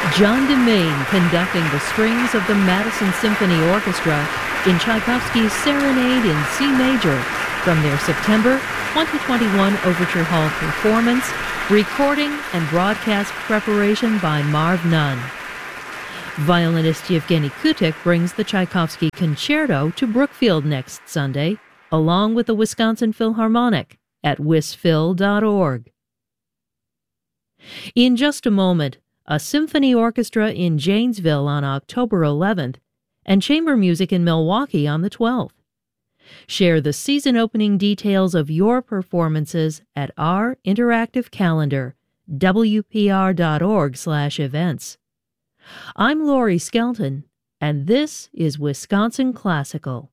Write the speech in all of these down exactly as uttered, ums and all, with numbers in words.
John DeMaine conducting the strings of the Madison Symphony Orchestra in Tchaikovsky's Serenade in C major from their September twenty twenty-one Overture Hall performance, recording and broadcast preparation by Marv Nunn. Violinist Yevgeny Kutik brings the Tchaikovsky Concerto to Brookfield next Sunday, along with the Wisconsin Philharmonic at wisphil dot org. In just a moment, a symphony orchestra in Janesville on October eleventh, and chamber music in Milwaukee on the twelfth. Share the season opening details of your performances at our interactive calendar, w p r dot org slash events. I'm Lori Skelton, and this is Wisconsin Classical.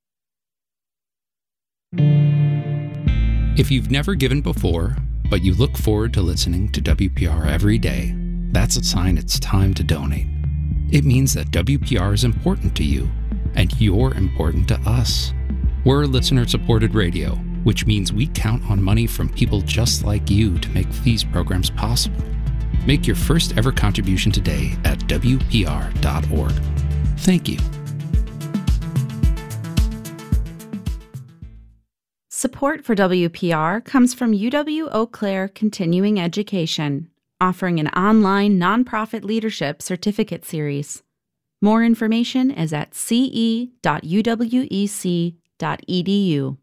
If you've never given before, but you look forward to listening to W P R every day, that's a sign it's time to donate. It means that W P R is important to you, and you're important to us. We're listener-supported radio, which means we count on money from people just like you to make these programs possible. Make your first ever contribution today at w p r dot org. Thank you. Support for W P R comes from U W Eau Claire Continuing Education, offering an online nonprofit leadership certificate series. More information is at c e dot u w e c dot e d u.